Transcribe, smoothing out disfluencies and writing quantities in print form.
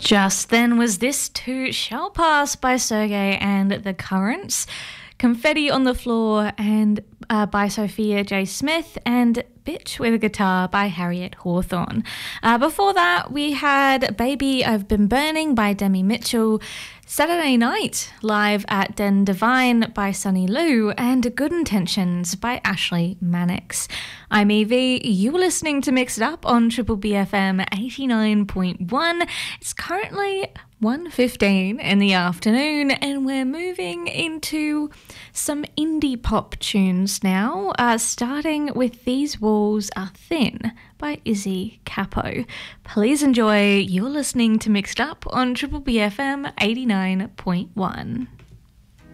Just then was this to Shall Pass by Sergey and the Currents, Confetti on the Floor and by Sophia J. Smith, and Bitch with a Guitar by Harriet Hawthorne. Before that, we had Baby I've Been Burning by Demi Mitchell, Saturday Night live at Den Divine by Sunny Lou, and Good Intentions by Ashley Mannix. I'm Evie. You were listening to Mix It Up on Triple BFM 89.1. It's currently 1:15 in the afternoon, and we're moving into some indie pop tunes now, starting with These Walls Are Thin by Izzy Capo. Please enjoy. You're listening to Mixed Up on Triple BFM 89.1.